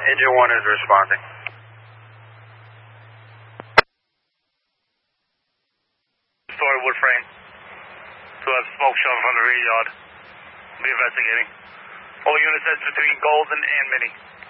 Engine 1 is responding. Story wood frame. To have smoke showing from the rear yard. Be investigating. All units that's between Golden and Mini.